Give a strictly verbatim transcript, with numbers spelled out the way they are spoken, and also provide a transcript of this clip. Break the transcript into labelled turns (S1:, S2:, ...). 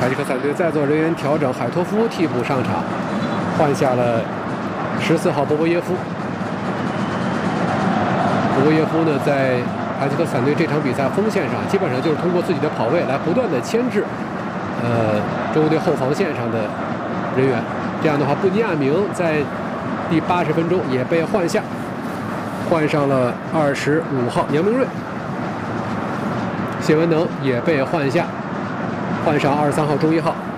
S1: 塔吉克斯坦队再做人员调整，海托夫替补上场，换下了十四号波波耶夫。波波耶夫呢，在塔吉克斯坦队这场比赛锋线上，基本上就是通过自己的跑位来不断的牵制，呃，中国队后防线上的人员。这样的话，布尼亚明在第八十分钟也被换下，换上了二十五号杨明瑞。谢文能也被换下，换上二十三号钟一浩。